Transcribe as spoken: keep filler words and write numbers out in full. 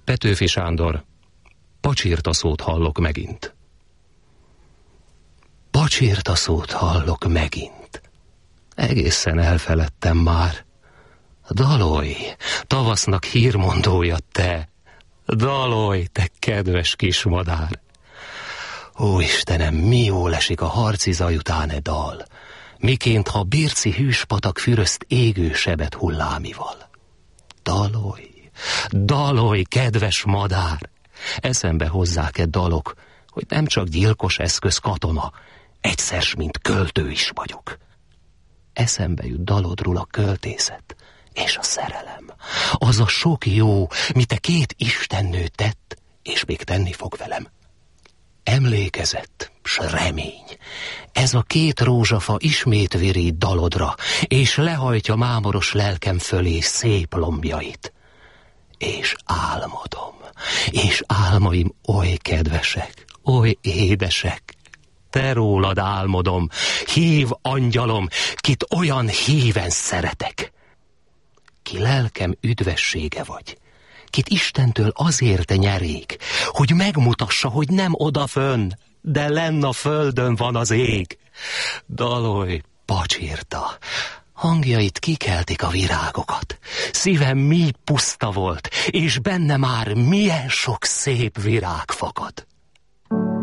Petőfi Sándor, pacsirta szót hallok megint. Pacsirta szót hallok megint. Egészen elfeledtem már. Dalolj, tavasznak hírmondója te. Dalolj, te kedves kismadár. Ó, Istenem, mi jól esik a harci zaj után e dal. Miként, ha birci hűspatak füröszt égő sebet hullámival. Dalolj, dalolj, kedves madár. Eszembe hozzák-e dalok, hogy nem csak gyilkos eszköz katona, egyszer s mint költő is vagyok. Eszembe jut dalodról a költészet és a szerelem. Az a sok jó, mit te két istennő tett, és még tenni fog velem. Emlékezett, s remény. Ez a két rózsafa ismét virít dalodra, és lehajtja mámoros lelkem fölé szép lombjait. És álmodom, és álmaim oly kedvesek, oly édesek. Te rólad álmodom, hív angyalom, kit olyan híven szeretek. Ki lelkem üdvessége vagy, kit Istentől azért nyerék, hogy megmutassa, hogy nem odafönn, de lenn a földön van az ég. Dalolj, pacsirta, hangjait kikeltik a virágokat. Szívem mi puszta volt, és benne már milyen sok szép virág fakad.